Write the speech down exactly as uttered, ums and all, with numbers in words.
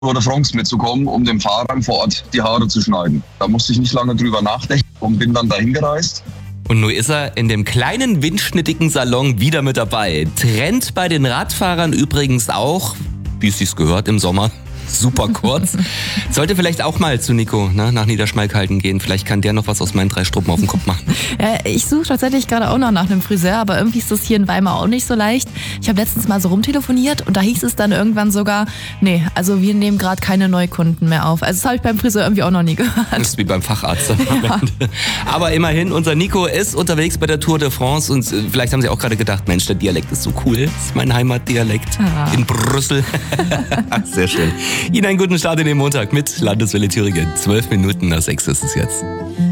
Tour de France mitzukommen, um dem Fahrer vor Ort die Haare zu schneiden. Da musste ich nicht lange drüber nachdenken und bin dann dahin gereist. Und nun ist er in dem kleinen, windschnittigen Salon wieder mit dabei. Trend bei den Radfahrern übrigens auch, wie es sich gehört im Sommer. Super kurz. Sollte vielleicht auch mal zu Nico, ne, nach Niederschmalkalden gehen. Vielleicht kann der noch was aus meinen drei Struppen auf dem Kopf machen. Ja, ich suche tatsächlich gerade auch noch nach einem Friseur, aber irgendwie ist das hier in Weimar auch nicht so leicht. Ich habe letztens mal so rumtelefoniert und da hieß es dann irgendwann sogar, nee, also wir nehmen gerade keine Neukunden mehr auf. Also das habe ich beim Friseur irgendwie auch noch nie gehört. Das ist wie beim Facharzt. Ja. Aber immerhin, unser Nico ist unterwegs bei der Tour de France und vielleicht haben Sie auch gerade gedacht, Mensch, der Dialekt ist so cool. Das ist mein Heimatdialekt Ah. in Brüssel. Sehr schön. Ihnen einen guten Start in den Montag mit Landeswelle Thüringen. Zwölf Minuten nach sechs ist es jetzt.